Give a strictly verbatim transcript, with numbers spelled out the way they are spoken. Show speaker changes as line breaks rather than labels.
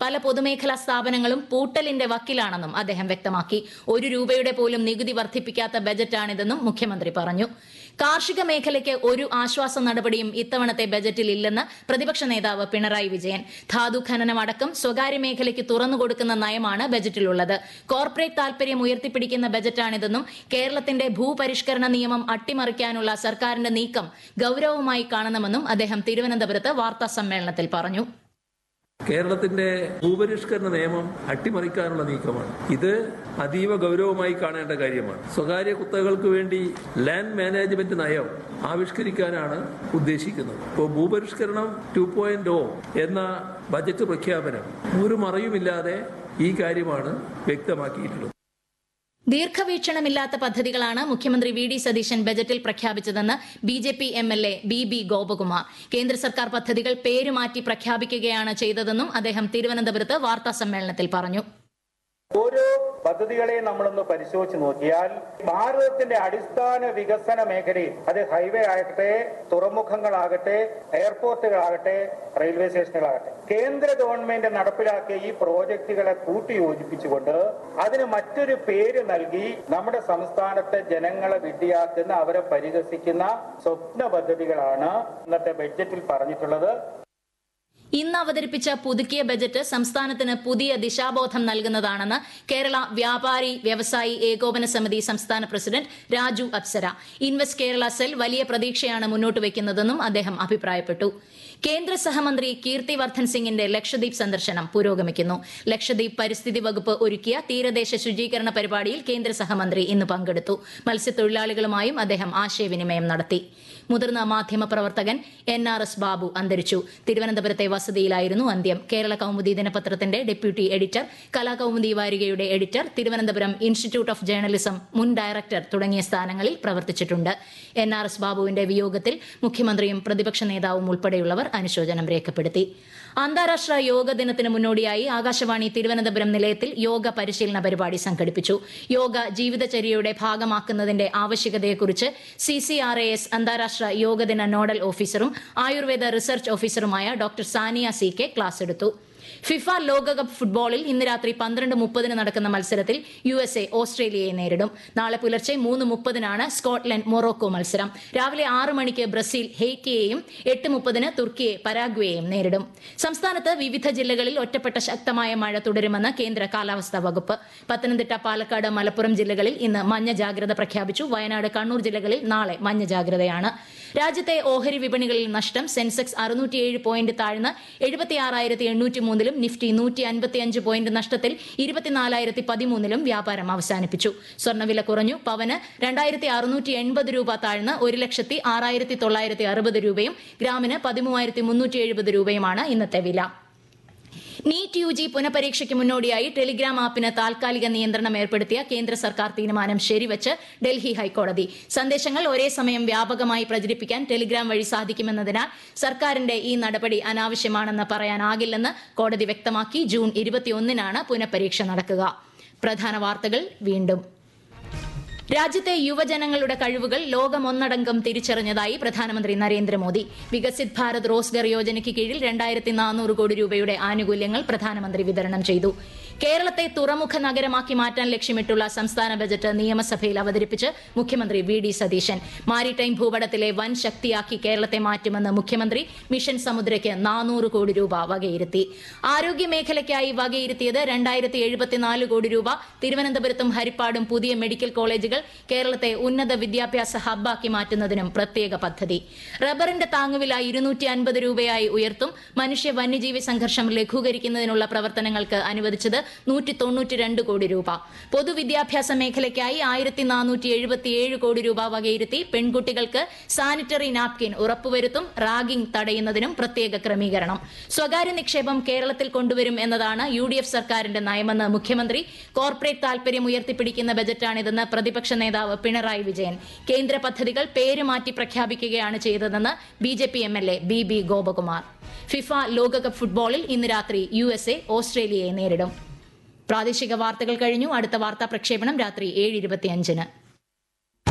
പല പൊതുമേഖലാ സ്ഥാപനങ്ങളും പൂട്ടലിന്റെ വക്കിലാണെന്നും അദ്ദേഹം വ്യക്തമാക്കി. ഒരു രൂപയുടെ പോലും നികുതി വർദ്ധിപ്പിക്കാത്ത ബജറ്റാണിതെന്നും മുഖ്യമന്ത്രി പറഞ്ഞു. കാർഷിക മേഖലയ്ക്ക് ഒരു ആശ്വാസ നടപടിയും ഇത്തവണത്തെ ബജറ്റിൽ ഇല്ലെന്ന് പ്രതിപക്ഷ നേതാവ് പിണറായി വിജയൻ. ധാതു ഖനനം അടക്കം സ്വകാര്യ മേഖലയ്ക്ക് തുറന്നുകൊടുക്കുന്ന നയമാണ് ബജറ്റിലുള്ളത്. കോർപ്പറേറ്റ് താൽപര്യം ഉയർത്തിപ്പിടിക്കുന്ന ബജറ്റാണിതെന്നും കേരളത്തിന്റെ ഭൂപരിഷ്കരണ നിയമം അട്ടിമറിക്കാനുള്ള സർക്കാരിന്റെ നീക്കം ഗൌരവമായി കാണണമെന്നും അദ്ദേഹം തിരുവനന്തപുരത്ത് വാർത്താ സമ്മേളനത്തിൽ പറഞ്ഞു.
കേരളത്തിന്റെ ഭൂപരിഷ്കരണ നിയമം അട്ടിമറിക്കാനുള്ള നീക്കമാണ്. ഇത് അതീവ ഗൗരവമായി കാണേണ്ട കാര്യമാണ്. സ്വകാര്യ കുത്തകൾക്ക് വേണ്ടി ലാൻഡ് മാനേജ്മെന്റ് നയം ആവിഷ്കരിക്കാനാണ് ഉദ്ദേശിക്കുന്നത്. ഇപ്പോൾ ഭൂപരിഷ്കരണം ടു പോയിന്റ് ഓ എന്ന ബജറ്റ് പ്രഖ്യാപനം ഒരു മറയുമില്ലാതെ ഈ കാര്യമാണ് വ്യക്തമാക്കിയിട്ടുള്ളത്.
ദീർഘവീക്ഷണമില്ലാത്ത പദ്ധതികളാണ് മുഖ്യമന്ത്രി വി ഡി സതീശൻ ബജറ്റിൽ പ്രഖ്യാപിച്ചതെന്ന് B J P M L A B B Gopakumar. കേന്ദ്ര സർക്കാർ പദ്ധതികൾ പേരുമാറ്റി പ്രഖ്യാപിക്കുകയാണ് ചെയ്തതെന്നും അദ്ദേഹം തിരുവനന്തപുരത്ത് വാർത്താ സമ്മേളനത്തിൽ പറഞ്ഞു.
ഓരോ പദ്ധതികളെ നമ്മളൊന്ന് പരിശോധിച്ച് നോക്കിയാൽ ഭാരതത്തിന്റെ അടിസ്ഥാന വികസന മേഖലയിൽ അത് ഹൈവേ ആകട്ടെ, തുറമുഖങ്ങളാകട്ടെ, എയർപോർട്ടുകളാകട്ടെ, റെയിൽവേ സ്റ്റേഷനുകളാകട്ടെ, കേന്ദ്ര ഗവൺമെന്റ് നടപ്പിലാക്കിയ ഈ പ്രോജക്റ്റുകളെ കൂട്ടിയോജിപ്പിച്ചുകൊണ്ട് അതിന് മറ്റൊരു പേര് നൽകി നമ്മുടെ സംസ്ഥാനത്തെ ജനങ്ങളെ വിഡ്ഢിയാക്കുന്ന, അവരെ പരിഹസിക്കുന്ന സ്വപ്ന പദ്ധതികളാണ് ഇന്നത്തെ ബഡ്ജറ്റിൽ പറഞ്ഞിട്ടുള്ളത്.
ഇന്ന് അവതരിപ്പിച്ച പുതുക്കിയ ബജറ്റ് സംസ്ഥാനത്തിന് പുതിയ ദിശാബോധം നൽകുന്നതാണെന്ന് കേരള വ്യാപാരി വ്യവസായി ഏകോപന സമിതി സംസ്ഥാന president Raju Apsara. Invest Kerala cell വലിയ പ്രതീക്ഷയാണ് മുന്നോട്ട് വയ്ക്കുന്നതെന്നും അദ്ദേഹം അഭിപ്രായപ്പെട്ടു. കേന്ദ്ര സഹമന്ത്രി കീർത്തി വർദ്ധൻ സിംഗിന്റെ ലക്ഷദ്വീപ് സന്ദർശനം പുരോഗമിക്കുന്നു. ലക്ഷദ്വീപ് പരിസ്ഥിതി വകുപ്പ് ഒരുക്കിയ തീരദേശ ശുചീകരണ പരിപാടിയിൽ കേന്ദ്ര സഹമന്ത്രി ഇന്ന് പങ്കെടുത്തു. മത്സ്യത്തൊഴിലാളികളുമായും അദ്ദേഹം ആശയവിനിമയം നടത്തി. മുതിർന്ന മാധ്യമ പ്രവർത്തകൻ എൻ ആർ എസ് ബാബു അന്തരിച്ചു. തിരുവനന്തപുരത്തെ വസതിയിലായിരുന്നു അന്ത്യം. കേരള കൗമുദി ദിനപത്രത്തിന്റെ deputy editor, Kalakaumudi വാരികയുടെ editor, Thiruvananthapuram institute of journalism മുൻ ഡയറക്ടർ തുടങ്ങിയ സ്ഥാനങ്ങളിൽ പ്രവർത്തിച്ചിട്ടുണ്ട്. എൻ ആർ എസ് ബാബുവിന്റെ വിയോഗത്തിൽ മുഖ്യമന്ത്രിയും പ്രതിപക്ഷ നേതാവും ഉൾപ്പെടെയുള്ളവർ അനുശോചനം രേഖപ്പെടുത്തി. അന്താരാഷ്ട്ര യോഗ ദിനത്തിന് മുന്നോടിയായി ആകാശവാണി തിരുവനന്തപുരം നിലയത്തിൽ യോഗ പരിശീലന പരിപാടി സംഘടിപ്പിച്ചു. Yoga ജീവിതചര്യയുടെ ഭാഗമാക്കുന്നതിന്റെ ആവശ്യകതയെക്കുറിച്ച് C C R A S അന്താരാഷ്ട്ര യോഗദിന നോഡൽ ഓഫീസറും Ayurveda research ഓഫീസറുമായ doctor Sania C K class എടുത്തു. ഫിഫ ലോകകപ്പ് ഫുട്ബോളിൽ ഇന്ന് രാത്രി പന്ത്രണ്ട് മുപ്പതിന് നടക്കുന്ന മത്സരത്തിൽ യു എസ് എ ഓസ്ട്രേലിയയെ നേരിടും. നാളെ പുലർച്ചെ മൂന്ന് മുപ്പതിനാണ് സ്കോട്ട്ലൻഡ് മൊറോക്കോ മത്സരം. രാവിലെ ആറ് മണിക്ക് ബ്രസീൽ ഹെയ്റ്റിയെയും എട്ട് മുപ്പതിന് തുർക്കിയെ പരാഗ്വേയെയും നേരിടും. സംസ്ഥാനത്ത് വിവിധ ജില്ലകളിൽ ഒറ്റപ്പെട്ട ശക്തമായ മഴ തുടരുമെന്ന് കേന്ദ്ര കാലാവസ്ഥാ വകുപ്പ്. പത്തനംതിട്ട, പാലക്കാട്, മലപ്പുറം ജില്ലകളിൽ ഇന്ന് മഞ്ഞ ജാഗ്രത പ്രഖ്യാപിച്ചു. വയനാട്, കണ്ണൂർ ജില്ലകളിൽ നാളെ മഞ്ഞ ജാഗ്രതയാണ്. രാജ്യത്തെ ഓഹരി വിപണികളിൽ നഷ്ടം. സെൻസെക്സ് അറുന്നൂറ്റിയേഴ് പോയിന്റ് താഴ്ന്ന് എഴുപത്തിയാറായിരത്തി എണ്ണൂറ്റി മൂന്നിലും നിഫ്റ്റി നൂറ്റി അൻപത്തിയഞ്ച് പോയിന്റ് നഷ്ടത്തിൽ ഇരുപത്തിനാലായിരത്തി പതിമൂന്നിലും വ്യാപാരം അവസാനിപ്പിച്ചു. സ്വർണ്ണവില കുറഞ്ഞു. പവന് രണ്ടായിരത്തി അറുന്നൂറ്റി എൺപത് രൂപ താഴ്ന്ന് ഒരു ലക്ഷത്തി ആറായിരത്തി തൊള്ളായിരത്തി അറുപത് രൂപയും ഗ്രാമിന് പതിമൂവായിരത്തി മുന്നൂറ്റി എഴുപത് രൂപയുമാണ് ഇന്നത്തെ വില. നീറ്റ് യു ജി പുനഃപരീക്ഷയ്ക്ക് മുന്നോടിയായി ടെലിഗ്രാം ആപ്പിന് താൽക്കാലിക നിയന്ത്രണം ഏർപ്പെടുത്തിയ കേന്ദ്ര സർക്കാർ തീരുമാനം ശരിവച്ച് ഡൽഹി ഹൈക്കോടതി. സന്ദേശങ്ങൾ ഒരേ സമയം വ്യാപകമായി പ്രചരിപ്പിക്കാൻ ടെലിഗ്രാം വഴി സാധിക്കുമെന്നതിനാൽ സർക്കാരിന്റെ ഈ നടപടി അനാവശ്യമാണെന്ന് പറയാനാകില്ലെന്ന് കോടതി വ്യക്തമാക്കി. ജൂൺ ഇരുപത്തിയൊന്നിനാണ് പുനഃപരീക്ഷ നടക്കുക. പ്രധാന വാർത്തകൾ വീണ്ടും. രാജ്യത്തെ യുവജനങ്ങളുടെ കഴിവുകൾ ലോകമൊന്നടങ്കം തിരിച്ചറിഞ്ഞതായി പ്രധാനമന്ത്രി നരേന്ദ്രമോദി. വികസിത് ഭാരത് റോസ്ഗർ യോജനയ്ക്ക് കീഴിൽ രണ്ടായിരത്തി നാനൂറ് കോടി രൂപയുടെ ആനുകൂല്യങ്ങൾ പ്രധാനമന്ത്രി വിതരണം ചെയ്തു. കേരളത്തെ തുറമുഖ നഗരമാക്കി മാറ്റാൻ ലക്ഷ്യമിട്ടുള്ള സംസ്ഥാന ബജറ്റ് നിയമസഭയിൽ അവതരിപ്പിച്ച് മുഖ്യമന്ത്രി വി ഡി സതീശൻ. മാരിടൈം ഭൂപടത്തിലെ വൻ ശക്തിയാക്കി കേരളത്തെ മാറ്റുമെന്ന് മുഖ്യമന്ത്രി. മിഷൻ സമുദ്രയ്ക്ക് നാനൂറ് കോടി രൂപ വകയിരുത്തി. ആരോഗ്യ മേഖലയ്ക്കായി വകയിരുത്തിയത് രണ്ടായിരത്തി എഴുപത്തിനാല് കോടി രൂപ. തിരുവനന്തപുരത്തും ഹരിപ്പാടും പുതിയ മെഡിക്കൽ കോളേജുകൾ. കേരളത്തെ ഉന്നത വിദ്യാഭ്യാസ ഹബ്ബാക്കി മാറ്റുന്നതിനും പ്രത്യേക പദ്ധതി. റബ്ബറിന്റെ താങ്ങുവില ഇരുന്നൂറ്റി അൻപത് രൂപയായി ഉയർത്തും. മനുഷ്യ വന്യജീവി സംഘർഷം ലഘൂകരിക്കുന്നതിനുള്ള പ്രവർത്തനങ്ങൾക്ക് അനുവദിച്ചത് നൂറ്റി തൊണ്ണൂറ്റി രണ്ട് കോടി രൂപ. പൊതുവിദ്യാഭ്യാസ മേഖലയ്ക്കായി ആയിരത്തി നാനൂറ്റി എഴുപത്തിയേഴ് കോടി രൂപ വകയിരുത്തി. പെൺകുട്ടികൾക്ക് സാനിറ്ററി നാപ്കിൻ ഉറപ്പുവരുത്തും. റാഗിംഗ് തടയുന്നതിനും പ്രത്യേക ക്രമീകരണം. സ്വകാര്യ നിക്ഷേപം കേരളത്തിൽ കൊണ്ടുവരും എന്നതാണ് യു ഡി എഫ് സർക്കാരിന്റെ നയമെന്ന് മുഖ്യമന്ത്രി. കോർപ്പറേറ്റ് താൽപര്യം ഉയർത്തിപ്പിടിക്കുന്ന ബജറ്റാണിതെന്ന് പ്രതിപക്ഷ നേതാവ് പിണറായി വിജയൻ. കേന്ദ്ര പദ്ധതികൾ പേരുമാറ്റി പ്രഖ്യാപിക്കുകയാണ് ചെയ്തതെന്ന് B J P M L A B B Gopakumar. FIFA ലോകകപ്പ് ഫുട്ബോളിൽ ഇന്ന് രാത്രി യു എസ് എ ഓസ്ട്രേലിയയെ നേരിടും. പ്രാദേശിക വാർത്തകൾ കഴിഞ്ഞു. അടുത്ത വാർത്താ പ്രക്ഷേപണം രാത്രി ഏഴ് ഇരുപത്തിയഞ്ചിന്.